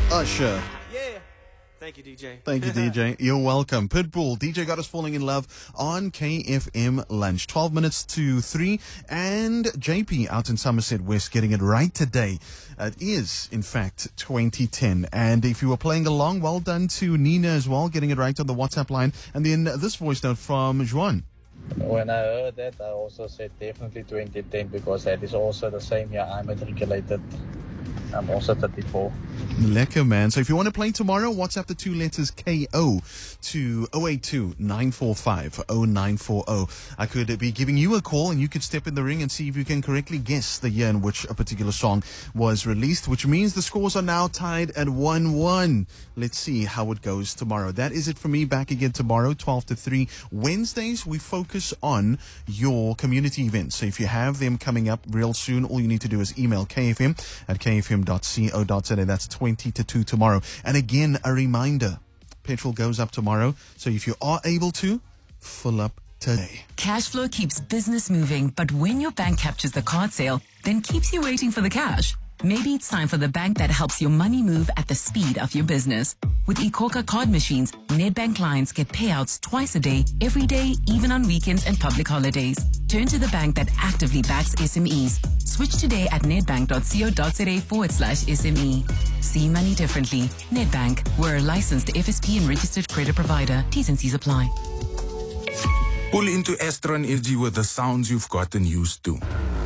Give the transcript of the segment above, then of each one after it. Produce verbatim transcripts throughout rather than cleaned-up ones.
Usher. Yeah. Thank you, D J. Thank you, D J. You're welcome. Pitbull, D J got us falling in love on K F M Lunch. twelve minutes to three. And J P out in Somerset West getting it right today. It is, in fact, twenty ten. And if you were playing along, well done to Nina as well, getting it right on the WhatsApp line. And then this voice note from Juan. When I heard that, I also said definitely twenty ten because that is also the same year I matriculated. I'm also thirty-four. Lekker, man. So if you want to play tomorrow, WhatsApp the two letters K O to zero eight two, nine four five, zero nine four zero. I could be giving you a call and you could step in the ring and see if you can correctly guess the year in which a particular song was released, which means the scores are now tied at one one. Let's see how it goes tomorrow. That is it for me. Back again tomorrow, twelve to three. Wednesdays, we focus on your community events. So if you have them coming up real soon, all you need to do is email K F M at k f m dot co dot za. That's twenty to two tomorrow. And again, a reminder, petrol goes up tomorrow. So if you are able to, fill up today. Cash flow keeps business moving, but when your bank captures the card sale, then keeps you waiting for the cash. Maybe it's time for the bank that helps your money move at the speed of your business. With iKhokha card machines, Nedbank clients get payouts twice a day, every day, even on weekends and public holidays. Turn to the bank that actively backs S M Es. Switch today at nedbank.co.za forward slash SME. See money differently. Nedbank, we're a licensed F S P and registered credit provider. T's and C's apply. Pull into Astron Energy with the sounds you've gotten used to.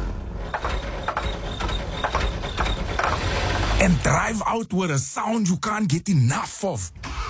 And drive out with a sound you can't get enough of.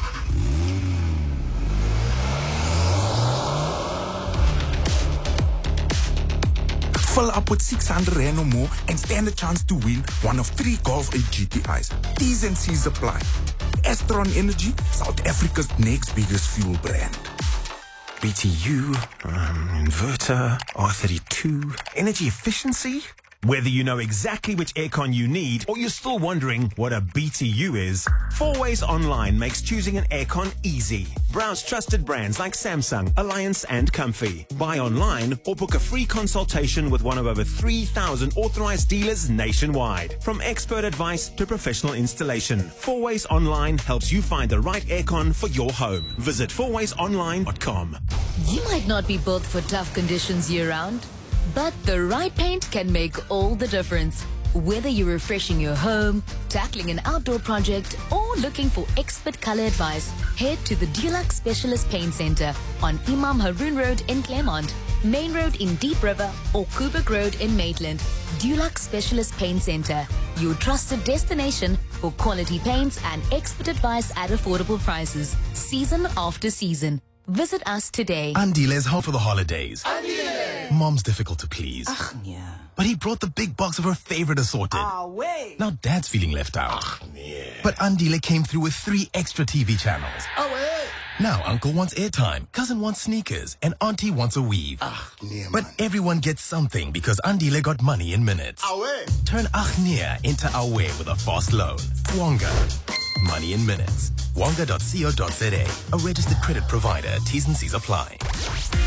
Fill up with six hundred rand or more and stand a chance to win one of three Golf eight G T Is. T's and C's apply. Astron Energy, South Africa's next biggest fuel brand. B T U, um, inverter, R thirty-two, energy efficiency. Whether you know exactly which aircon you need or you're still wondering what a B T U is, Four Ways Online makes choosing an aircon easy. Browse trusted brands like Samsung, Alliance and Comfy. Buy online or book a free consultation with one of over three thousand authorized dealers nationwide. From expert advice to professional installation, Four Ways Online helps you find the right aircon for your home. Visit four ways online dot com. You might not be built for tough conditions year-round, but the right paint can make all the difference. Whether you're refreshing your home, tackling an outdoor project, or looking for expert color advice, head to the Dulux Specialist Paint Center on Imam Haroon Road in Claremont, Main Road in Deep River, or Kubrick Road in Maitland. Dulux Specialist Paint Center, your trusted destination for quality paints and expert advice at affordable prices, season after season. Visit us today. Andile's home for the holidays. Andile! Mom's difficult to please. Ach, yeah. But he brought the big box of her favorite assorted. Ah, wait. Now Dad's feeling left out. Ach, yeah. But Andile came through with three extra T V channels. Oh, wait. Now Uncle wants airtime, Cousin wants sneakers, and Auntie wants a weave. Ach, yeah, but everyone gets something because Andile got money in minutes. Awe. Turn Achnia into Awe with a fast loan. Wonga. Money in minutes. Wonga dot co dot za. A registered credit provider. T's and C's apply.